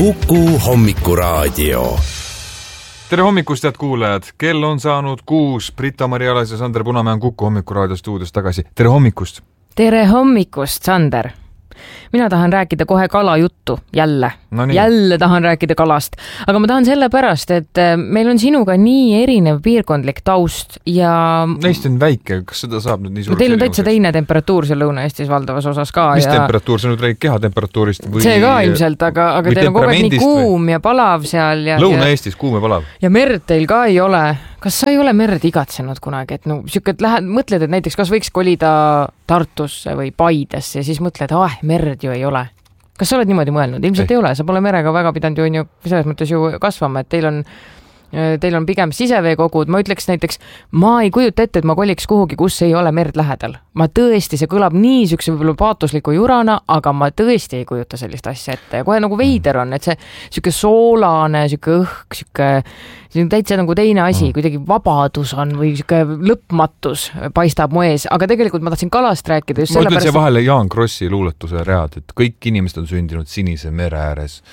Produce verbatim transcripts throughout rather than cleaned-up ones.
Kuku hommikuraadio. Tere hommikust, head kuulajad! Kell on saanud kuus. Britta-Maria Alas ja Sander Punamäe on Kuku hommikuraadio stuudios tagasi. Tere hommikust! Tere hommikust, Sander! Mina tahan rääkida kohe kalajuttu, jälle. No jälle tahan rääkida kalast. Aga ma tahan selle pärast, et meil on sinuga nii erinev piirkondlik taust ja... Eesti on väike, kas seda saab nüüd nii suureks? Teil on täitsa teine temperatuur seal Lõuna-Eestis valdavas osas ka. Mis ja... temperatuur? See nüüd räägib kehatemperatuurist? Või... See ka ilmselt, aga, aga teil on kogu aeg nii kuum või... ja palav seal. Ja, Lõuna-Eestis kuum ja palav. Ja merd teil ka ei ole. Kas sa ei ole merd igatsenud kunagi? Et no, süke, et lähed, mõtled, et näiteks kas võiks kolida Tartusse või Paidesse ja siis mõtled, ah, merd ju ei ole. Kas sa oled niimoodi mõelnud? Ilmselt ei, ei ole. Sa pole merega väga pidanud ju, on ju selles mõttes ju kasvama, et teil on, teil on pigem siseveekogud. Ma ütleks näiteks, ma ei kujuta ette, et ma koliks kuhugi, kus ei ole merd lähedal. Ma tõesti, see kõlab nii sükse võib-olla paatosliku jurana, aga ma tõesti ei kujuta sellist asja ette. Ja kohe nagu veider on, et see süke soolane, süke õhk, süke, see on täitsa nagu teine asi, kuidagi vabadus on või süke lõpmatus paistab mu ees. Aga tegelikult ma tahtsin kalast rääkida just ma selle pärast... Ma ütlen siia vahele Jaan Krossi luuletuse read, et kõik inimesed on sündinud sinise mere ääres.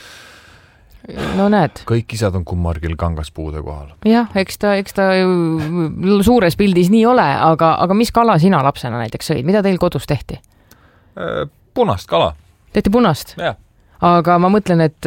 No näed. Kõik isad on kummargil kangas puude kohal. Jah, eks ta, eks ta suures pildis nii ole, aga, aga mis kala sina lapsena näiteks sõid? Mida teil kodus tehti? Punast kala. Tehti punast? Jah. Aga ma mõtlen, et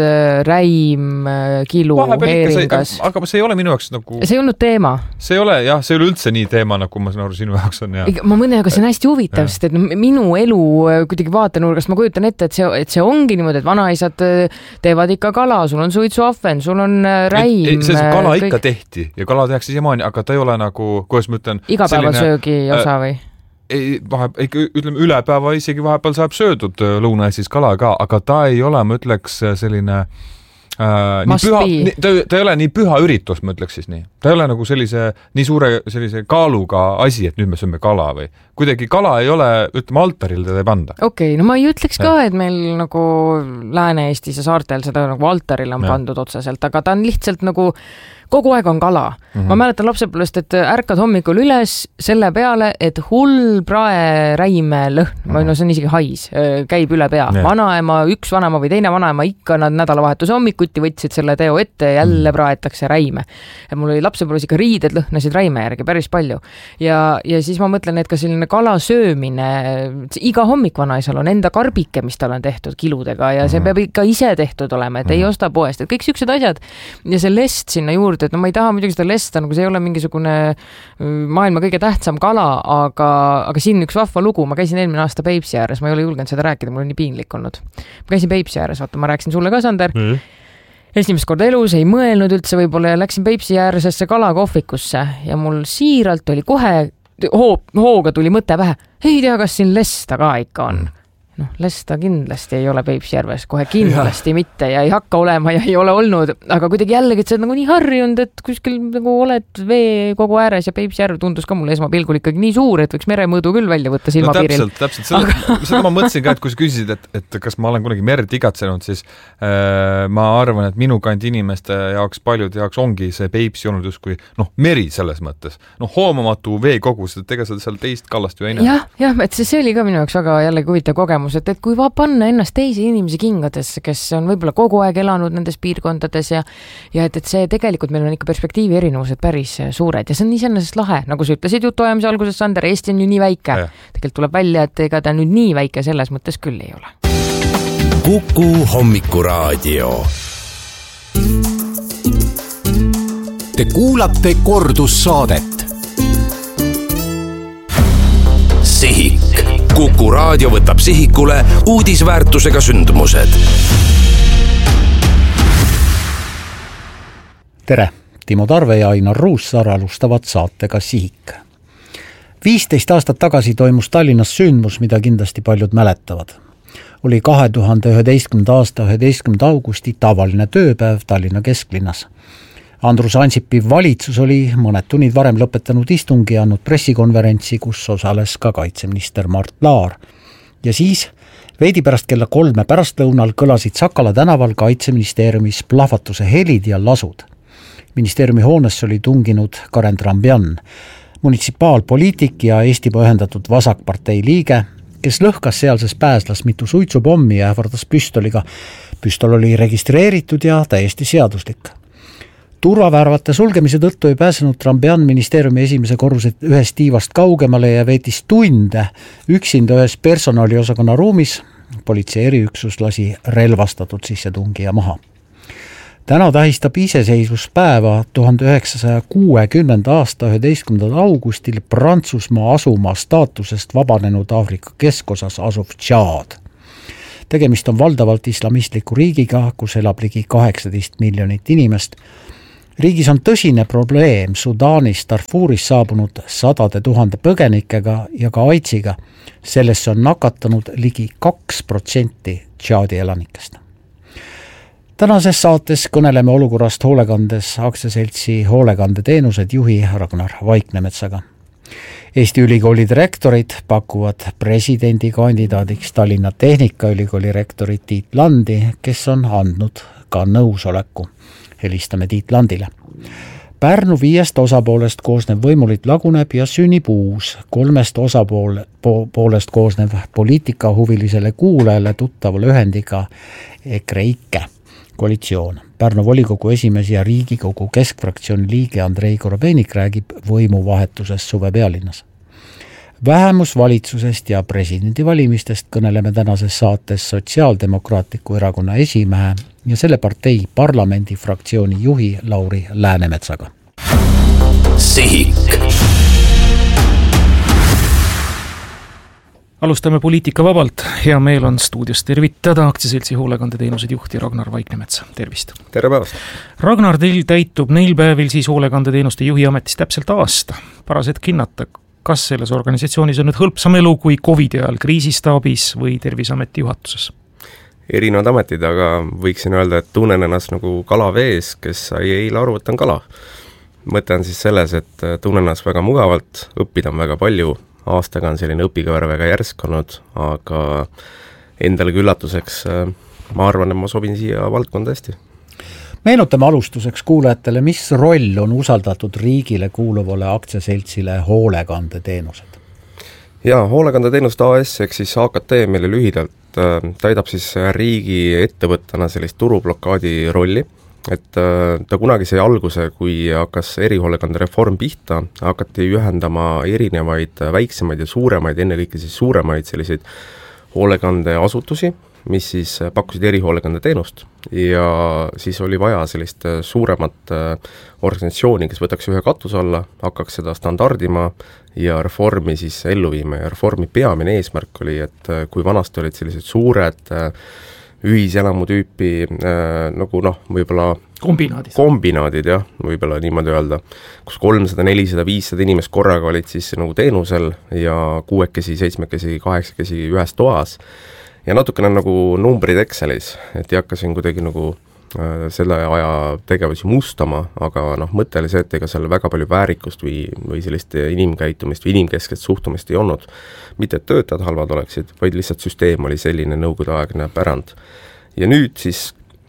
räim, kilu, heeringas. Aga see ei ole minu jaoks nagu... See ei olnud teema. See ei ole, jah, see ei ole üldse nii teema, nagu ma saan aru sinu jaoks on. Ja. Ma mõtlen, aga see on hästi huvitav, sest et minu elu kuidagi vaatenurgast ma kujutan ette, et see, et see ongi niimoodi, et vanaisad teevad ikka kala, sul on suitsuahven, sul on räim. Ei, see kala kõik... ikka tehti ja kala tehakse siiamaani, aga ta ei ole nagu, kuidas ma ütlen... Igapäevasöögi selline, osa või? Ei, vahe, ütleme, üle päeva isegi vahepeal saab söödud Lõuna-Eestis kala ka, aga ta ei ole, ma ütleks, selline äh, nii püha, nii, ta, ta ei ole nii püha üritus, ma ütleks siis nii. Ta ei ole nagu sellise, nii suure sellise kaaluga asi, et nüüd me sööme kala või kuidagi kala ei ole, ütleme, altaril teda ei panda. Okei, okay, no ma ei ütleks ka, et meil nagu Lääne-Eestis ja saartel seda nagu altaril on ja. Pandud otseselt, aga ta on lihtsalt nagu kogu aeg on kala. Mm-hmm. Ma mäletan lapsepõlvest, et ärkad hommikul üles selle peale, et hull prae räime lõhn, mm-hmm. no see on isegi hais, käib üle pea. Yeah. Vanaema, üks vanaema või teine vanaema ikka nad nädalavahetuse hommikuti võtsid selle teo ette ja jälle mm-hmm. praetakse räime. Ja mul oli lapsepõlves ikka riided lõhnasid räime järgi päris palju. Ja, ja siis ma mõtlen, et ka selline kala söömine, iga hommik vanaisal on enda karbike, mis tal on tehtud kiludega ja see mm-hmm. peab ikka ise tehtud olema, et mm-hmm. ei osta poest. Et kõik siuksed asjad ja see lest sinna juurde, et no ma ei taha muidugi seda lesta, nagu see ei ole mingisugune maailma kõige tähtsam kala, aga, aga siin üks vahva lugu, ma käisin eelmine aasta Peipsi ääres, ma ei ole julgenud seda rääkida, mul on nii piinlik olnud. Ma käisin Peipsi ääres, vaata, ma rääkisin sulle ka, Sander. Mm. Esimest korda elus, ei mõelnud üldse võib-olla ja läksin Peipsi ääresesse kalakohvikusse ja mul siiralt oli kohe, hoo, hooga tuli mõte pähe, ei tea, kas siin lesta ka ikka on. Mm. noh, lesta kindlasti ei ole Peipsjärves, kohe kindlasti ja. Mitte ja ei hakka olema ja ei ole olnud, aga kuidagi jällegi, et sa oled nagu nii harjunud, et kuskil nagu oled vee kogu ääres ja Peipsjärv tundus ka mulle esmapilgul ikkagi nii suur, et võiks meremõõdu küll välja võtta silmapiiril. No täpselt, täpselt. Seda, aga... seda ma mõtlesin ka, et kui sa küsisid, et, et kas ma olen kunagi merd igatsenud, siis äh, ma arvan, et minu kandi inimeste jaoks, paljud jaoks ongi see Peipsi olnud justkui, noh, meri selles mõttes. Noh, hoomamatu veekogus, et ega seal teist kallast ju ei näe. jah, jah, et see, see oli ka minu jaoks väga jällegi huvitav kogemus, et, et kui va panna ennast teisi inimesi kingadesse, kes on võib-olla kogu aeg elanud nendes piirkondades ja, ja et, et see tegelikult meil on ikka perspektiivi erinevused päris suured ja see on iseenesest lahe, nagu sa ütlesid jutuajamise alguses, Sander, Eesti on ju nii väike. Tegelikult tuleb välja, et ega ta nüüd nii väike selles mõttes küll ei ole. Kuku hommikuraadio. Te kuulate kordussaadet. Sihik. Kuku raadio võtab sihikule uudisväärtusega sündmused. Tere, Timo Tarve ja Ainar Ruussaar alustavad saatega Sihik. viisteist aastat tagasi toimus Tallinnas sündmus, mida kindlasti paljud mäletavad. Oli kahe tuhande üheteistkümnenda aasta üheteistkümnenda augusti tavaline tööpäev Tallinna kesklinnas. Andrus Ansipi valitsus oli mõned tunnid varem lõpetanud istungi ja andnud pressikonverentsi, kus osales ka kaitseminister Mart Laar. Ja siis veidi pärast kella kolme pärastlõunal kõlasid Sakala tänaval kaitseministeeriumis plahvatuse helid ja lasud. Ministeeriumi hoonesse oli tunginud Karen Trambjan, munitsipaalpoliitik ja Eesti ühendatud vasakpartei liige, kes lõhkas sealses pääslas mitu suitsupommi ja ähvardas püstoliga. püstol oli registreeritud ja täiesti seaduslik. Turvavärvate sulgemise tõttu ei pääsenud Trambian ministeeriumi esimese korruse ühest tiivast kaugemale ja veetis tunde üksinda ühes personaliosakonna ruumis. Politsei eriüksus lasi relvastatud sissetungija maha. Täna tähistab iseseisvuspäeva tuhande üheksasaja kuuekümnenda aasta üheteistkümnendal augustil Prantsusmaa asumaa staatusest vabanenud Aafrika keskosas asuv Tšaad. Tegemist on valdavalt islamistliku riigiga, kus elab ligi kaheksateist miljonit inimest. Riigis on tõsine probleem Sudaanist Darfuris saabunud sadade tuhande põgenikega ja ka aitsiga. Sellesse on nakatanud ligi kaks protsenti Tšaadi elanikest. Tänases saates kõneleme olukorrast hoolekandes aktsiaseltsi hoolekandeteenused juhi Ragnar Vaiknemetsaga. Eesti ülikooli direktorid pakuvad presidendikandidaadiks Tallinna Tehnikaülikooli rektori Tiit Landi, kes on andnud ka nõusoleku. Helistame Tiit Landile. Pärnu viiest osapoolest koosnev võimulit laguneb ja sünnib uus, kolmest osapool, po, poolest koosnev poliitikahuvilisele kuulajale tuttava lühendiga EKREIKE koalitsioon. Pärnu volikogu esimees ja Riigikogu keskfraktsiooni liige Andrei Korobeinik räägib võimuvahetusest suve pealinnas. Vähemusvalitsusest ja presidendivalimistest kõneleme tänases saates Sotsiaaldemokraatliku erakonna esimehe ja selle partei parlamendi fraktsiooni juhi Lauri Läänemetsaga. Sihik. Alustame poliitika vabalt. Hea meel on stuudios tervitada aktsiaseltsi hoolekandeteenused juhti Ragnar Vaiknemetsa. Tervist. Tere päevast. Ragnar, teil täitub neil päevil siis hoolekandeteenuste juhi ametis täpselt aasta. Paras hetk hinnata, kas selles organisatsioonis on nüüd hõlpsam elu kui COVID ajal kriisistaabis või Terviseameti juhatuses? Erinevad ametid, aga võiksin öelda, et tunnen ennast nagu kala vees, kes sai eile aru, et on kala. Mõte on siis selles, et tunnen ennast väga mugavalt, õppida on väga palju, aastaga on selline õpikõver väga järsk olnud, aga endale üllatuseks ma arvan, et ma sobin siia valdkonda hästi. Meenutame alustuseks kuulajatele, mis roll on usaldatud riigile kuuluvale aktsiaseltsile hoolekandeteenused? Jaa, hoolekandeteenused A S ehk siis A K T, mille lühidalt täidab siis riigi ettevõttena sellist turublokaadi rolli, et ta kunagi sai alguse, kui hakkas erihoolekandereform pihta, hakati ühendama erinevaid väiksemaid ja suuremaid, ennekõike siis suuremaid selliseid hoolekandeasutusi, mis siis pakkusid erihoolekandeteenust ja siis oli vaja sellist suuremat organisatsiooni, kes võtaks ühe katuse alla, hakkaks seda standardima ja reformi siis ellu viima ja reformi peamine eesmärk oli, et kui vanasti olid sellised suured ühiselamu tüüpi nagu noh, võib-olla kombinaadid, kombinaadid jah, võib-olla niimoodi öelda, kus kolmsada, nelisada, viissada inimest korraga olid siis nagu teenusel ja kuuekesi, seitsmekesi, kaheksakesi ühes toas ja natukene nagu numbrid Excelis, et ei hakka siin kuidagi nagu äh, selle aja tegevusi mustama, aga noh, mõte oli see, et ega seal väga palju väärikust või, või sellist inimkäitumist või inimkeskest suhtumist ei olnud. Mitte et töötajad halvad oleksid, vaid lihtsalt süsteem oli selline nõukogudeaegne pärand. Ja nüüd siis,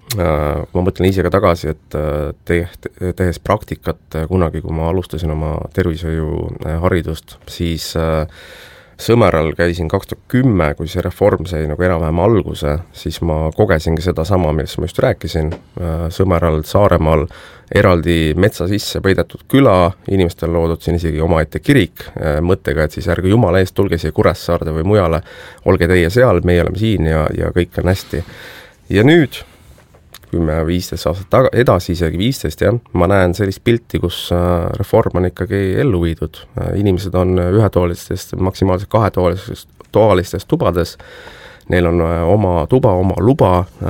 äh, ma mõtlen ise ka tagasi, et te, te, tehes praktikat kunagi, kui ma alustasin oma tervishoiuharidust, siis äh, Sõmeral käisin kaks tuhat kümme, kui see reform sai nagu enam-vähem alguse, siis ma kogesingi seda sama, millest ma just rääkisin. Sõmeral, Saaremaal eraldi metsa sisse peidetud küla, inimestel loodud siin isegi omaette kirik, mõttega, et siis ärge jumala eest tulge siia Kuressaarde või mujale, olge teie seal, meie oleme siin ja, ja kõik on hästi. Ja nüüd kümme viisteist aastat taga, edasi isegi viisteist, jah, ma näen sellist pilti, kus reform on ikkagi ellu viidud. Inimesed on ühetoalistest, maksimaalselt kahetoalistest toalistest tubades, neil on oma tuba, oma luba,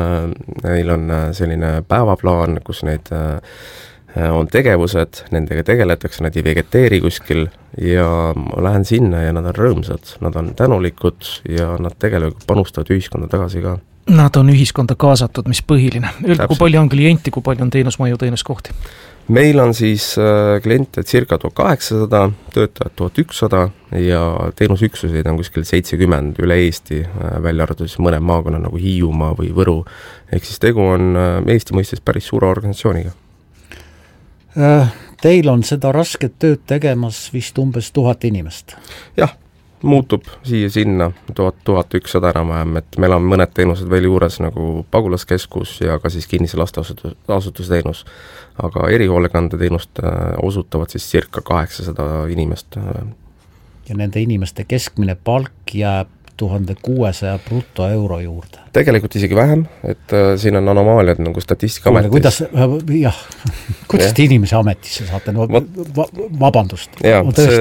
neil on selline päevaplaan, kus neid on tegevused, nendega tegeletakse, nad ei vegeteeri kuskil ja ma lähen sinna ja nad on rõõmsad, nad on tänulikud ja nad tegelikult panustavad ühiskonda tagasi ka. Nad on ühiskonda kaasatud, mis põhiline. Öelda, kui palju on klienti, kui palju on teenusmaju teenuskohti? Meil on siis äh, kliente circa tuhat kaheksasada, töötajad tuhat ükssada ja teenusüksuseid on kuskil seitsekümmend üle Eesti, äh, välja arvatud siis mõne maakonna nagu Hiiumaa või Võru. Ehk siis tegu on äh, Eesti mõistes päris suure organisatsiooniga. Teil on seda rasket tööd tegemas vist umbes tuhat inimest? Jah, muutub siia-sinna, tuhat, tuhat ükssada enam-vähem, et meil on mõned teenused veel juures nagu pagulaskeskus ja ka siis kinnise lasteasutus, asutusteenus, aga erihoolekandeteenust osutavad siis circa kaheksasada inimest. Ja nende inimeste keskmine palk jääb tuhande kuuesaja bruto euro juurde. Tegelikult isegi vähem, et äh, siin on anomaaliad nagu Statistikaametis. Kuidas, jah, kuidas ja. Te inimese ametisse saate? No, va, vabandust. Jaa,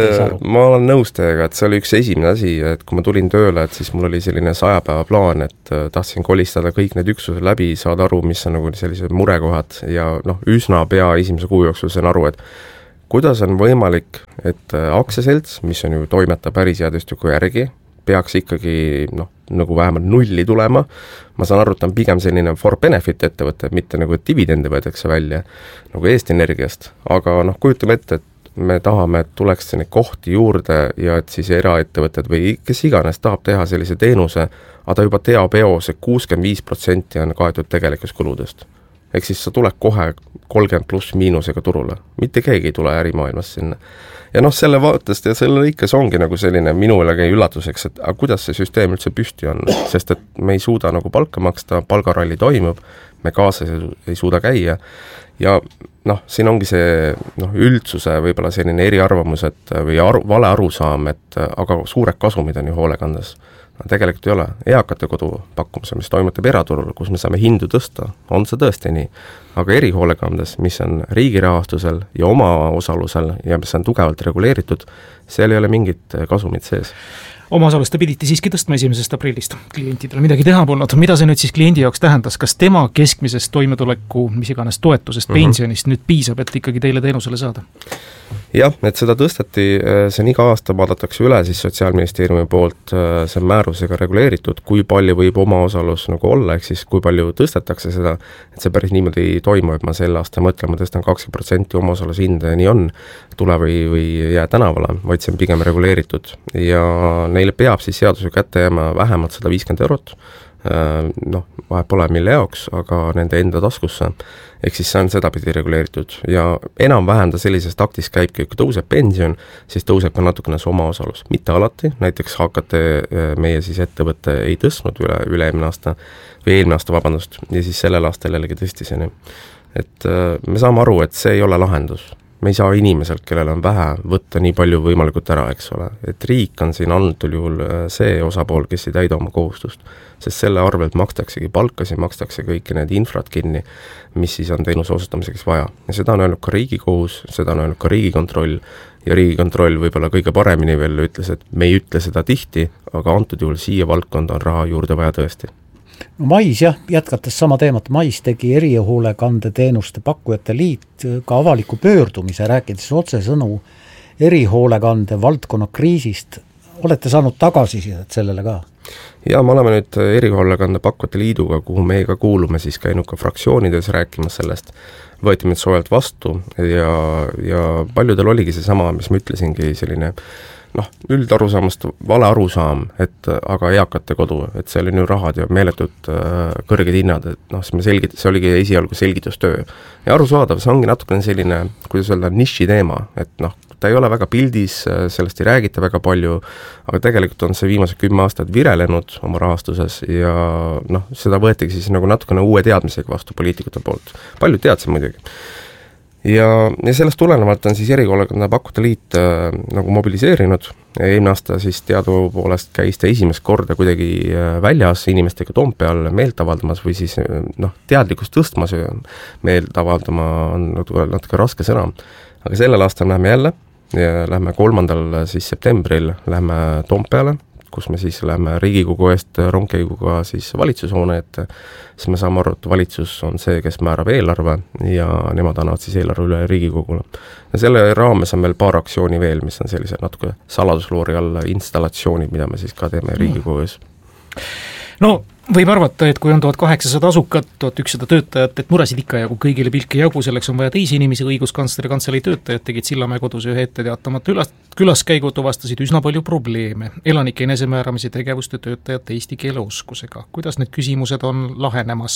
ma olen nõus teiega, et see oli üks esimene asi, et kui ma tulin tööle, et siis mul oli selline saja päeva plaan, et äh, tahtsin kolistada kõik need üksused läbi, saada aru, mis on nagu sellised murekohad ja noh, üsna pea esimese kuu jooksul sain aru, et kuidas on võimalik, et äh, aktsiaselts, mis on ju toimetav päris seadustiku järgi, peaks ikkagi noh, nagu vähemalt nulli tulema, ma saan aru, et on pigem selline for benefit ettevõte, mitte nagu dividendi võetakse välja nagu Eesti Energiast, aga noh, kujutame ette, et me tahame, et tuleks neid kohti juurde ja et siis eraettevõtted või kes iganes tahab teha sellise teenuse, aga ta juba teab eos, et kuuskümmend viis protsenti on kaetud tegelikust kuludest. Ehk siis sa tuled kohe kolmkümmend pluss miinusega turule, mitte keegi ei tule ärimaailmas sinna. Ja noh, selle vaatest ja selle lõikes ongi nagu selline minule üllatuseks, et aga kuidas see süsteem üldse püsti on, sest et me ei suuda nagu palka maksta, palgaralli toimub, me kaasa ei suuda käia ja noh, siin ongi see noh, üldsuse võib-olla selline eriarvamus, et või aru, vale arusaam, et aga suured kasumid on ju hoolekandes. No, tegelikult ei ole. Eakate kodu pakkumise, mis toimutab eraturul, kus me saame hindu tõsta, on see tõesti nii. Aga erihoolekandes, mis on riigi rahastusel ja oma osalusel ja mis on tugevalt reguleeritud, seal ei ole mingit kasumit sees. Oma osalust te pidite siiski tõstma esimesest aprillist. Klientidele midagi teha polnud. Mida see nüüd siis kliendi jaoks tähendas? Kas tema keskmisest toimetuleku, mis iganes toetusest, uh-huh. pensionist nüüd piisab, et ikkagi teile teenusele saada? Jah, et seda tõstati, see on iga aasta vaadatakse üle siis Sotsiaalministeeriumi poolt, see on määrusega reguleeritud, kui palju võib oma osalus nagu olla, ehk siis kui palju tõstetakse seda, et see päris niimoodi ei toimu, et ma sel aasta mõtlen, ma tõstan kakskümmend protsenti oma osalus hinda ja nii on, tule või, või jää tänavale, vaid see on pigem reguleeritud ja neile peab siis seaduse kätte jääma vähemalt sada viiskümmend eurot, noh, vahe pole mille jaoks, aga nende enda taskusse, ehk siis see on sedapidi reguleeritud ja enam-vähem ta sellises taktis käibki, kui tõuseb pension, siis tõuseb ka natukene see oma osalus, mitte alati, näiteks H K T meie siis ettevõtte ei tõstnud üle, üle eelmine aasta või eelmine aasta, vabandust, ja siis sellel aastal jällegi tõstiseni. Et me saame aru, et see ei ole lahendus. Me ei saa inimeselt, kellel on vähe, võtta nii palju võimalikult ära, eks ole. Et riik on siin annetul juhul see osapool, kes ei täida oma kohustust, sest selle arvelt makstaksegi palkasi, makstakse kõiki need infrat kinni, mis siis on teenuse osutamiseks vaja. Ja seda on öelnud ka Riigikohus, seda on öelnud ka Riigikontroll ja Riigikontroll võib-olla kõige paremini veel ütles, et me ei ütle seda tihti, aga antud juhul siia valdkonda on raha juurde vaja tõesti. No mais jah, jätkates sama teemat, mais tegi erihoolekandeteenuste pakkujate liit ka avaliku pöördumise, rääkides otsesõnu erihoolekande valdkonna kriisist. Olete saanud tagasisidet sellele ka? Ja me oleme nüüd erihoolekande pakkujate liiduga, kuhu me ka kuulume, siis käinud ka fraktsioonides rääkimas sellest, võeti meid soojalt vastu ja, ja paljudel oligi see sama, mis ma ütlesingi, selline noh, üldarusaamast vale arusaam, et aga eakate kodu, et see oli nüüd rahad ja meeletud äh, kõrged hinnad, et noh, siis me selgit-, see oligi esialgu selgitustöö. Ja arusaadav, see ongi natukene selline, kuidas öelda, niši teema, et noh, ta ei ole väga pildis, sellest ei räägita väga palju, aga tegelikult on see viimased kümme aastat virelenud oma rahastuses ja noh, seda võetigi siis nagu natukene uue teadmisega vastu poliitikute poolt. Paljud teadsid muidugi. Ja, ja sellest tulenevalt on siis erihoolekande pakkujate liit äh, nagu mobiliseerinud ja eelmine aasta siis teadupoolest käis ta esimest korda kuidagi äh, väljas inimestega Toompeal meelt avaldamas või siis äh, noh, teadlikkust tõstmas meelt avaldama on natuke, natuke raske sõna, aga sellel aastal lähme jälle ja lähme kolmandal siis septembril lähme Toompeale, kus me siis lähme Riigikogu eest rongkäiguga siis valitsushoone, et siis me saame aru, et valitsus on see, kes määrab eelarve ja nemad annavad siis eelarve üle Riigikogule. Ja selle raames on meil paar aktsiooni veel, mis on sellised natuke saladusloori all installatsioonid, mida me siis ka teeme Riigikogu ees. No võib arvata, et kui on tuhat kaheksasada asukat, tuhat ükssada töötajat, et muresid ikka jagu, kõigile pilke jagu, selleks on vaja teisi inimesi, õiguskantsleri kantselei töötajad tegid Sillamäe kodus ühe ette teatamata ülas, külaskäigu tuvastasid üsna palju probleeme, elanike enesemääramise tegevuste töötajate eesti keele oskusega. Kuidas need küsimused on lahenemas?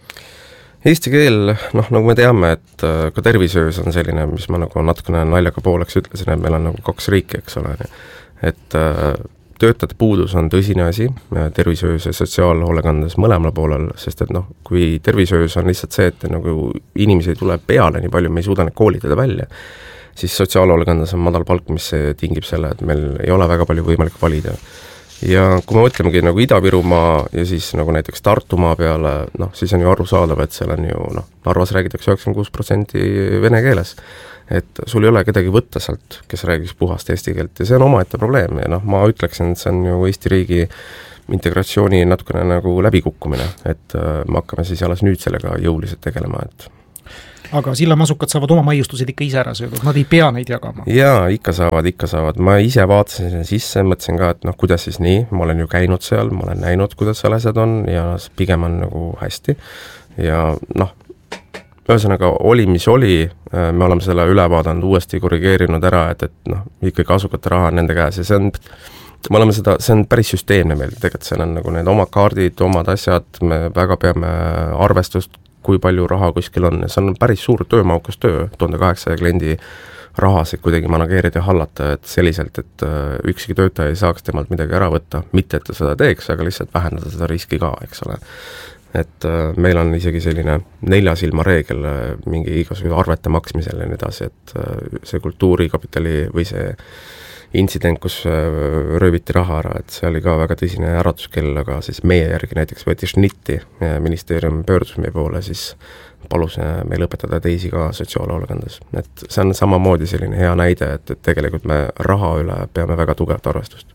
Eesti keel, noh, nagu me teame, et ka tervisöös on selline, mis ma nagu natukene naljaga pooleks ütlesin, et meil on nagu kaks riiki, eks ole, et töötajate puudus on tõsine asi tervishoius ja sotsiaalhoolekandes mõlemal poolel, sest et noh, kui tervishoius on lihtsalt see, et nagu inimesi ei tule peale nii palju, me ei suuda neid koolitada välja, siis sotsiaalhoolekandes on madal palk, mis tingib selle, et meil ei ole väga palju võimalik valida. Ja kui me mõtlemegi nagu Ida-Virumaa ja siis nagu näiteks Tartumaa peale, noh, siis on ju arusaadav, et seal on ju, noh, Narvas räägitakse üheksakümmend kuus protsenti vene keeles. Et sul ei ole kedagi võtta sealt, kes räägiks puhast eesti keelt ja see on omaette probleem ja noh, ma ütleksin, et see on ju Eesti riigi integratsiooni natukene nagu läbikukkumine, et me hakkame siis alles nüüd sellega jõuliselt tegelema, et aga sillamasukad saavad oma maiustused ikka ise ära söödud, nad ei pea neid jagama? Jaa, ikka saavad, ikka saavad. Ma ise vaatasin sisse, mõtlesin ka, et noh, kuidas siis nii, ma olen ju käinud seal, ma olen näinud, kuidas seal asjad on ja pigem on nagu hästi ja noh, ühesõnaga oli, mis oli, me oleme selle üle vaadanud, uuesti korrigeerinud ära, et, et noh, ikkagi asukate raha on nende käes ja see on, me oleme seda, see on päris süsteemne meil, tegelikult seal on nagu need omad kaardid, omad asjad, me väga peame arvestust, kui palju raha kuskil on ja see on päris suur töömaukas töö, tuhande kaheksasaja kliendi rahasid kuidagi manageerida ja hallata, et selliselt, et ükski töötaja ei saaks temalt midagi ära võtta, mitte et ta seda teeks, aga lihtsalt vähendada seda riski ka, eks ole. Et meil on isegi selline nelja silma reegel mingi igasuguse arvete maksmisel ja nii edasi, et see kultuurikapitali või see intsident, kus rööviti raha ära, et see oli ka väga tõsine äratuskell, aga siis meie järgi näiteks võeti šnitti, ministeerium pöördus meie poole, siis palus meil õpetada teisi ka sotsiaalhoolekandes. Et see on samamoodi selline hea näide, et, et tegelikult me raha üle peame väga tugevat arvestust.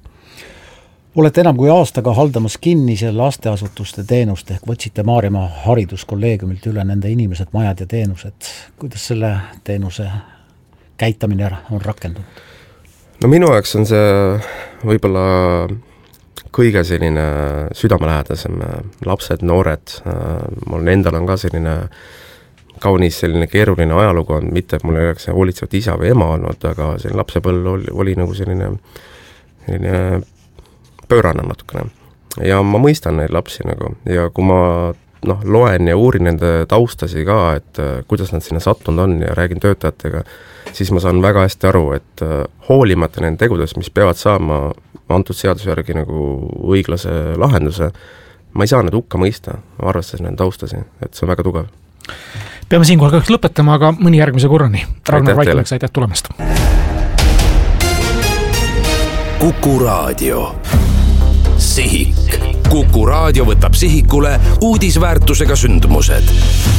Olete enam kui aastaga haldamas kinnise lasteasutuste teenust ehk võtsite Maarjamaa hariduskolleegiumilt üle nende inimesed, majad ja teenused. Kuidas selle teenuse käitamine on rakendunud? No minu jaoks on see võib-olla kõige selline südamelähedasem. Lapsed, noored, mul endal on ka selline kaunis selline keeruline ajalugu on, mitte et mul ei oleks hoolitsevat isa või ema olnud, aga selline lapsepõlv oli, oli nagu selline, selline pöörane natukene. Ja ma mõistan neid lapsi nagu ja kui ma noh, loen ja uurin nende taustasi ka, et kuidas nad sinna sattunud on ja räägin töötajatega, siis ma saan väga hästi aru, et hoolimata nende tegudest, mis peavad saama antud seaduse järgi nagu õiglase lahenduse, ma ei saa need hukka mõista, arvestades nende taustasi, et see on väga tugev. Peame siinkohal kahjuks lõpetama, aga mõni järgmise korrani. Ragnar Vaikileks, aitäh tulemast! Kuku Raadio. Sihik. Kuku Raadio võtab sihikule uudisväärtusega sündmused.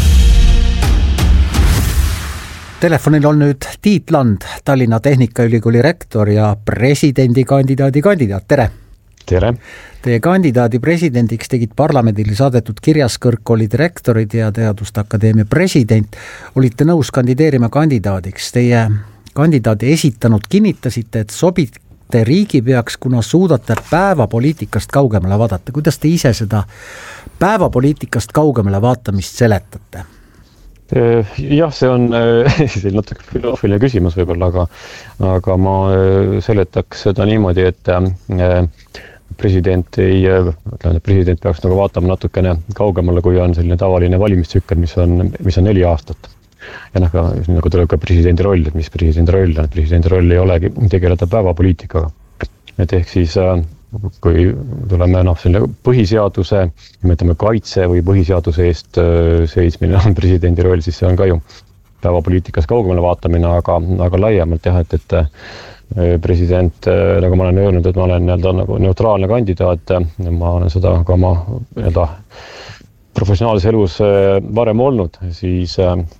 Telefonil on nüüd Tiit Land, Tallinna Tehnikaülikooli rektor ja presidendikandidaadi kandidaat. Tere! Tere! Teie kandidaadi presidendiks tegid parlamendile saadetud kirjas kõrgkoolid rektorid ja Teaduste Akadeemia president. Olite nõus kandideerima kandidaadiks. Teie kandidaadi esitanud kinnitasite, et sobite riigipeaks, kuna suudate päevapoliitikast kaugemale vaadata. Kuidas te ise seda päevapoliitikast kaugemale vaatamist seletate? Jah, see on see natuke filosoofiline küsimus võib-olla, aga, aga ma seletaks seda niimoodi, et president ei, president peaks nagu vaatama natukene kaugemale, kui on selline tavaline valimistsükkel, mis on, mis on neli aastat. Ja noh, nagu tuleb ka presidendi roll, et mis presidendi roll on, presidendi roll ei olegi tegeleda päevapoliitikaga. Et ehk siis, kui tuleme noh, selle põhiseaduse, nimetame kaitse või põhiseaduse eest seismine on presidendi roll, siis see on ka ju päevapoliitikas kaugemale vaatamine, aga, aga laiemalt jah, et, et president, nagu ma olen öelnud, et ma olen nii-öelda nagu neutraalne kandidaat, ma olen seda ka oma nii-öelda professionaalses elus varem olnud, siis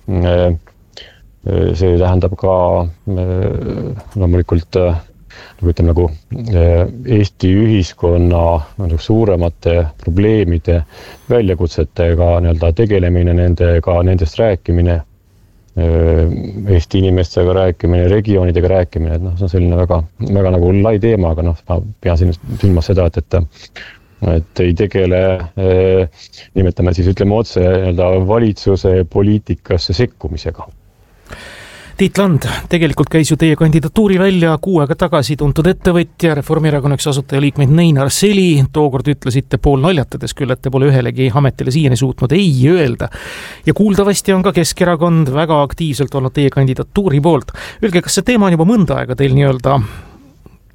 see tähendab ka loomulikult nagu ütleme nagu Eesti ühiskonna nagu suuremate probleemide väljakutsetega nii-öelda tegelemine, nendega, nendest rääkimine, Eesti inimestega rääkimine, regioonidega rääkimine, et noh, see on selline väga, väga nagu lai teema, aga noh, ma pean silmas seda, et, et et ei tegele, nimetame siis ütleme otse valitsuse poliitikasse sekkumisega. Tiit Land, tegelikult käis ju teie kandidatuuri välja kuu aega tagasi tuntud ettevõtja, Reformierakonna üks asutajaliikmeid Neinar Seli. Tookord ütlesite pool naljatades küll, et te pole ühelegi ametile siiani suutnud ei öelda. Ja kuuldavasti on ka Keskerakond väga aktiivselt olnud teie kandidatuuri poolt. Öelge, kas see teema on juba mõnda aega teil nii-öelda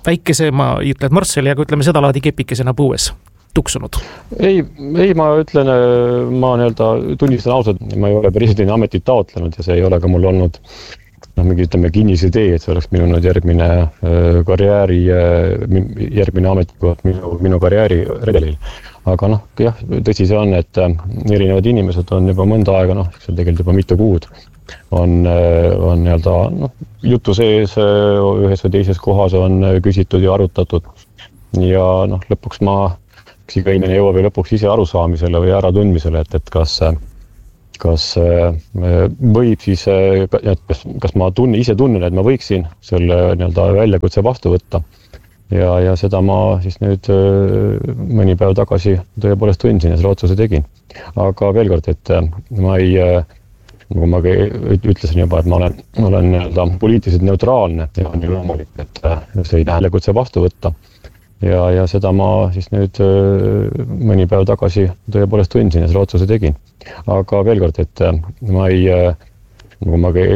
väikese, ma ei ütle, et Marsseli, aga ütleme seda laadi kepikesena põues tuksunud? Ei, ei, ma ütlen, ma nii-öelda tunnistan ausalt, ma ei ole presidendi ametit taotlenud ja see ei ole ka mul olnud noh, mingi ütleme kinnisidee, et see oleks minu nüüd järgmine karjääri, järgmine ametikoht minu, minu karjääri redelil. Aga noh, jah, tõsi see on, et erinevad inimesed on juba mõnda aega, noh, see on tegelikult juba mitu kuud, on, on nii-öelda noh, jutu sees ühes või teises kohas on küsitud ja arutatud. Ja noh, lõpuks ma, kas iga inimene jõuab või lõpuks ise arusaamisele või äratundmisele, et, et kas, kas võib siis, kas, kas ma tunne, ise tunnen, et ma võiksin selle nii-öelda väljakutse vastu võtta. Ja, ja seda ma siis nüüd mõni päev tagasi tõepoolest tundsin ja selle otsuse tegin. Aga veel kord, et ma ei, nagu ma ütlesin juba, et ma olen, olen nii-öelda poliitiliselt neutraalne ja on ju loomulik, et see ei väljakutse vastu võtta. Ja, ja seda ma siis nüüd mõni päev tagasi tõepoolest tundsin ja selle otsuse tegin. Aga veel kord, et ma ei, nagu ma